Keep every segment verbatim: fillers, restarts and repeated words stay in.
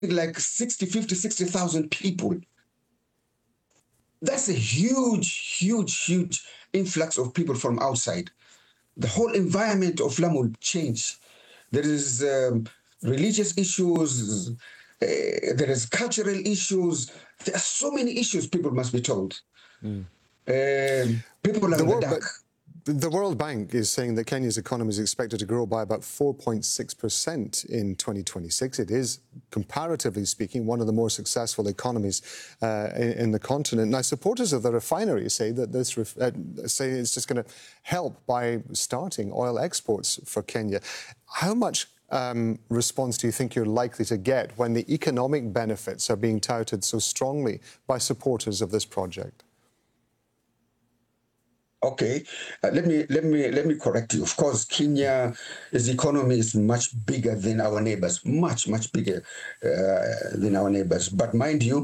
like sixty, fifty, sixty thousand people. That's a huge, huge, huge influx of people from outside. The whole environment of Lamu will change. There is um, religious issues, uh, there is cultural issues. There are so many issues people must be told. Mm. Um, people are the in the world, dark. The World Bank is saying that Kenya's economy is expected to grow by about four point six percent in twenty twenty-six. It is, comparatively speaking, one of the more successful economies uh, in, in the continent. Now, supporters of the refinery say that this ref uh, say it's just going to help by starting oil exports for Kenya. How much um, response do you think you're likely to get when the economic benefits are being touted so strongly by supporters of this project? Okay, uh, let me let me let me correct you. Of course, Kenya's economy is much bigger than our neighbors, much much bigger uh, than our neighbors. But mind you,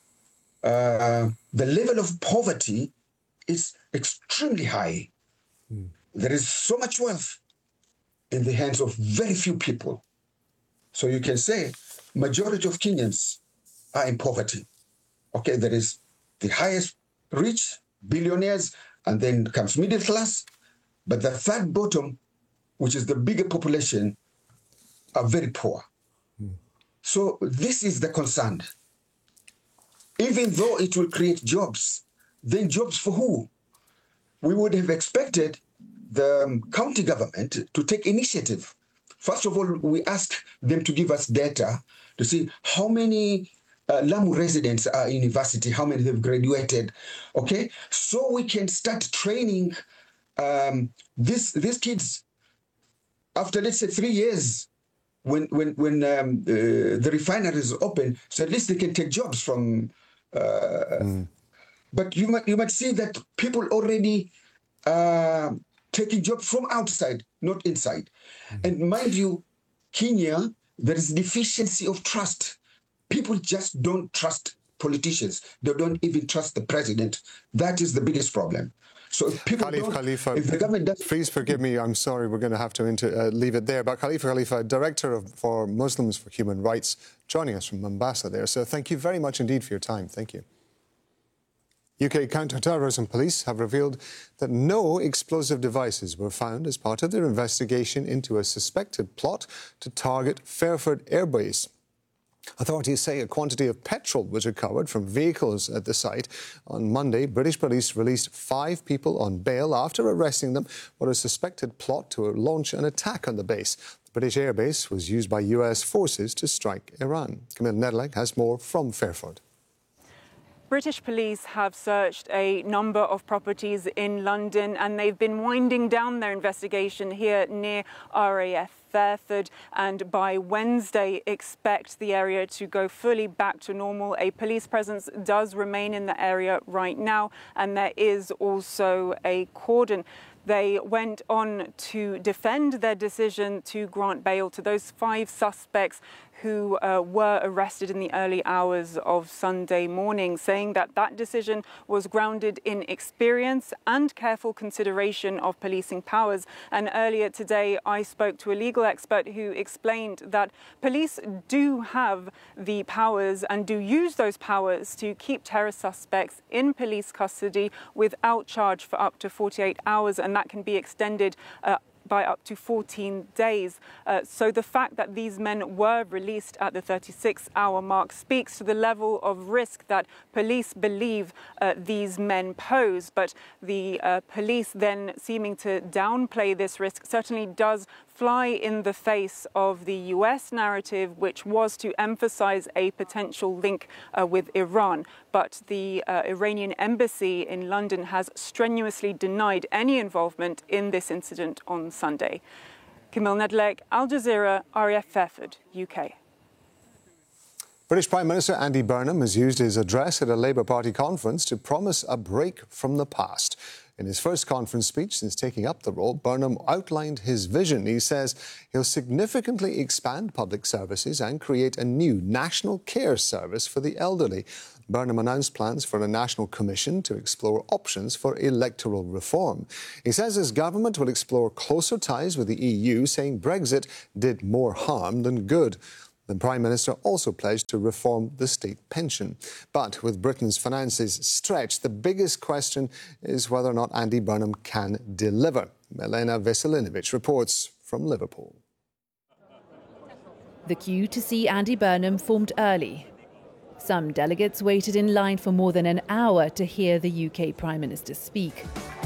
uh, the level of poverty is extremely high. Mm. There is so much wealth in the hands of very few people. So you can say majority of Kenyans are in poverty. Okay, there is the highest rich billionaires, and then comes middle class, but the third bottom, which is the bigger population, are very poor. Mm. So this is the concern. Even though it will create jobs, then jobs for who? We would have expected the um, county government to take initiative. First of all, we ask them to give us data to see how many Uh, Lamu residents are university, how many have graduated, okay? So we can start training um, this, these kids after, let's say, three years when when when um, uh, the refinery is open, so at least they can take jobs from... Uh, mm. But you might, you might see that people already uh, taking jobs from outside, not inside. Mm. And mind you, Kenya, there is deficiency of trust. People just don't trust politicians. They don't even trust the president. That is the biggest problem. So if people Khalif don't, Khalifa, if the government does... Please forgive me, I'm sorry, we're going to have to inter, uh, leave it there. But Khalifa Khalifa, Director of, for Muslims for Human Rights, joining us from Mombasa there. So thank you very much indeed for your time. Thank you. U K counter-terrorism police have revealed that no explosive devices were found as part of their investigation into a suspected plot to target Fairford Air Base. Authorities say a quantity of petrol was recovered from vehicles at the site. On Monday, British police released five people on bail after arresting them for a suspected plot to launch an attack on the base. The British Air Base was used by U S forces to strike Iran. Camille Nedlek has more from Fairford. British police have searched a number of properties in London and they've been winding down their investigation here near R A F Fairford, and by Wednesday expect the area to go fully back to normal. A police presence does remain in the area right now, and there is also a cordon. They went on to defend their decision to grant bail to those five suspects who uh, were arrested in the early hours of Sunday morning, saying that that decision was grounded in experience and careful consideration of policing powers. And earlier today, I spoke to a legal expert who explained that police do have the powers and do use those powers to keep terror suspects in police custody without charge for up to forty-eight hours, and that can be extended uh, by up to fourteen days. Uh, so the fact that these men were released at the thirty-six hour mark speaks to the level of risk that police believe uh, these men pose. But the uh, police then seeming to downplay this risk certainly does fly in the face of the U S narrative, which was to emphasize a potential link uh, with Iran. But the uh, Iranian embassy in London has strenuously denied any involvement in this incident on Sunday. Camille Nedlek, Al Jazeera, R A F Fairford, U K. British Prime Minister Andy Burnham has used his address at a Labour Party conference to promise a break from the past. In his first conference speech since taking up the role, Burnham outlined his vision. He says he'll significantly expand public services and create a new national care service for the elderly. Burnham announced plans for a national commission to explore options for electoral reform. He says his government will explore closer ties with the E U, saying Brexit did more harm than good. The Prime Minister also pledged to reform the state pension. But with Britain's finances stretched, the biggest question is whether or not Andy Burnham can deliver. Milena Veselinovic reports from Liverpool. The queue to see Andy Burnham formed early. Some delegates waited in line for more than an hour to hear the U K Prime Minister speak.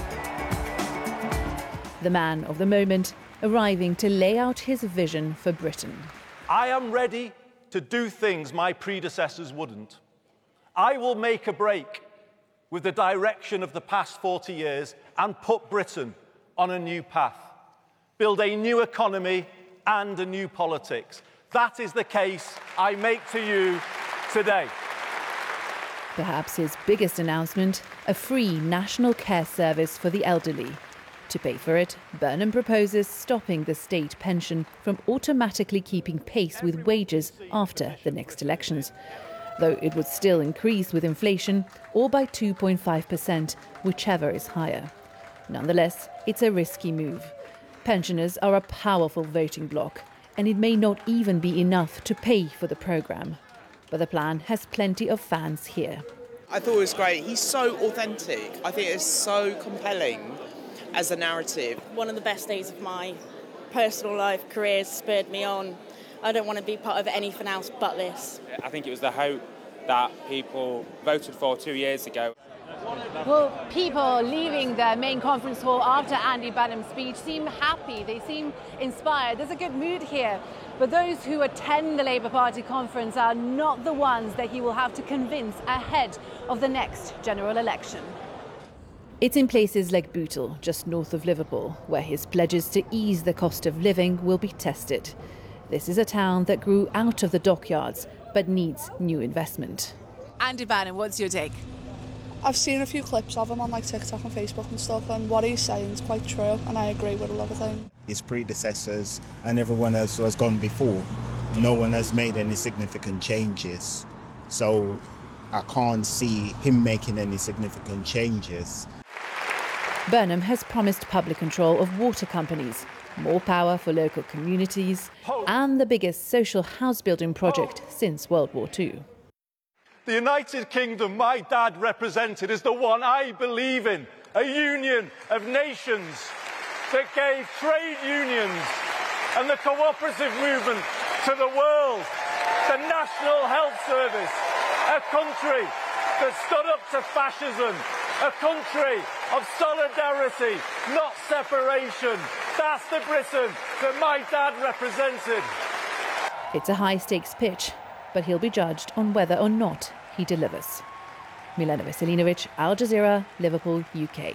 The man of the moment arriving to lay out his vision for Britain. I am ready to do things my predecessors wouldn't. I will make a break with the direction of the past forty years and put Britain on a new path. Build a new economy and a new politics. That is the case I make to you today. Perhaps his biggest announcement, a free national care service for the elderly. To pay for it, Burnham proposes stopping the state pension from automatically keeping pace with wages after the next elections, though it would still increase with inflation or by two point five percent, whichever is higher. Nonetheless, it's a risky move. Pensioners are a powerful voting bloc, and it may not even be enough to pay for the programme. But the plan has plenty of fans here. I thought it was great. He's so authentic. I think it's so compelling as a narrative. One of the best days of my personal life, career, spurred me on. I don't want to be part of anything else but this. I think it was the hope that people voted for two years ago. Well, people leaving the main conference hall after Andy Burnham's speech seem happy, they seem inspired. There's a good mood here. But those who attend the Labour Party conference are not the ones that he will have to convince ahead of the next general election. It's in places like Bootle, just north of Liverpool, where his pledges to ease the cost of living will be tested. This is a town that grew out of the dockyards, but needs new investment. Andy Burnham, what's your take? I've seen a few clips of him on like TikTok and Facebook and stuff, and what he's saying is quite true, and I agree with a lot of things. His predecessors and everyone else who has gone before, no one has made any significant changes. So I can't see him making any significant changes. Burnham has promised public control of water companies, more power for local communities, and the biggest social house building project since World War Two. The United Kingdom my dad represented is the one I believe in, a union of nations that gave trade unions and the cooperative movement to the world, the National Health Service, a country that stood up to fascism, a country of solidarity, not separation. That's the Britain that my dad represented. It's a high-stakes pitch, but he'll be judged on whether or not he delivers. Milena Veselinovic, Al Jazeera, Liverpool, U K.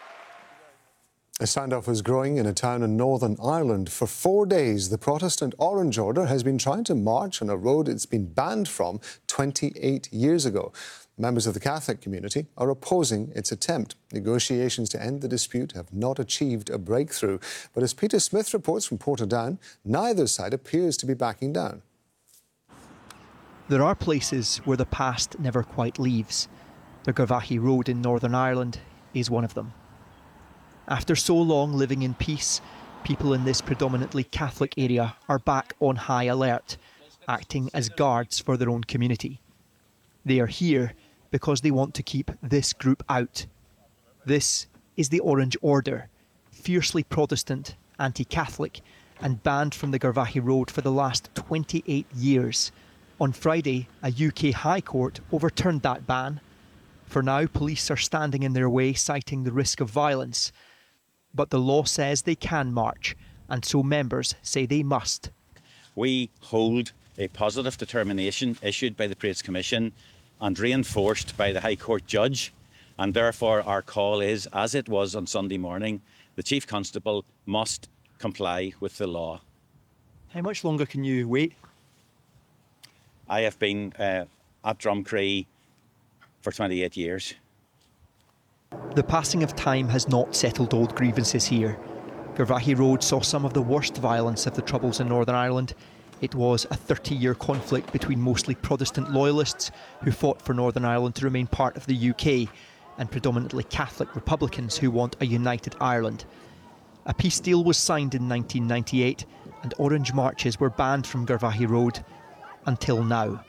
A standoff is growing in a town in Northern Ireland. For four days, the Protestant Orange Order has been trying to march on a road it's been banned from twenty-eight years ago. Members of the Catholic community are opposing its attempt. Negotiations to end the dispute have not achieved a breakthrough. But as Peter Smith reports from Portadown, neither side appears to be backing down. There are places where the past never quite leaves. The Garvaghey Road in Northern Ireland is one of them. After so long living in peace, people in this predominantly Catholic area are back on high alert, acting as guards for their own community. They are here because they want to keep this group out. This is the Orange Order, fiercely Protestant, anti-Catholic, and banned from the Garvaghey Road for the last twenty-eight years. On Friday, a U K High Court overturned that ban. For now, police are standing in their way, citing the risk of violence. But the law says they can march, and so members say they must. We hold a positive determination issued by the Praise Commission and reinforced by the High Court judge, and therefore our call is, as it was on Sunday morning, the Chief Constable must comply with the law. How much longer can you wait? I have been uh, at Drumcree for twenty-eight years. The passing of time has not settled old grievances here. Garvaghey Road saw some of the worst violence of the Troubles in Northern Ireland. It was a thirty-year conflict between mostly Protestant loyalists who fought for Northern Ireland to remain part of the U K and predominantly Catholic Republicans who want a united Ireland. A peace deal was signed in nineteen ninety-eight and orange marches were banned from Garvaghey Road. until now.